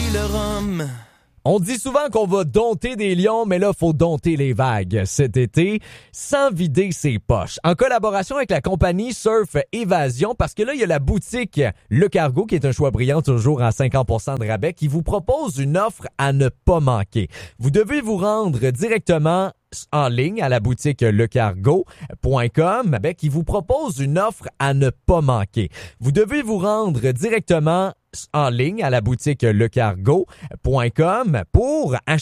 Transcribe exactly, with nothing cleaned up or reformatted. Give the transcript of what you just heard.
le rhum. On dit souvent qu'on va dompter des lions, mais là, faut dompter les vagues cet été sans vider ses poches. En collaboration avec la compagnie Surf Évasion, parce que là, il y a la boutique Le Cargo, qui est un choix brillant, toujours à cinquante pour cent de rabais, qui vous propose une offre à ne pas manquer. Vous devez vous rendre directement en ligne à la boutique lecargo point com, qui vous propose une offre à ne pas manquer. Vous devez vous rendre directement en ligne à la boutique lecargo point com pour acheter